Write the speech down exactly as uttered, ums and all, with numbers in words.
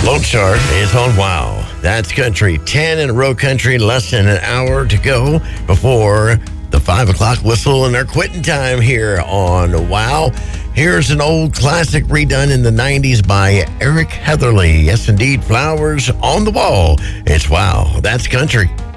Lone Star is on Wow. That's country. ten in a row country. Less than an hour to go before the five o'clock whistle and our quitting time here on Wow. Here's an old classic redone in the nineties by Eric Heatherly. Yes, indeed. Flowers on the Wall. It's Wow. That's country.